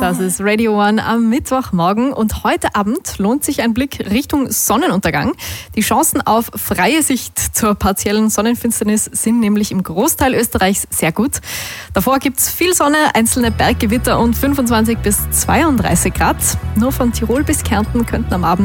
Das ist Radio One am Mittwochmorgen und heute Abend lohnt sich ein Blick Richtung Sonnenuntergang. Die Chancen auf freie Sicht zur partiellen Sonnenfinsternis sind nämlich im Großteil Österreichs sehr gut. Davor gibt es viel Sonne, einzelne Berggewitter und 25 bis 32 Grad. Nur von Tirol bis Kärnten könnten am Abend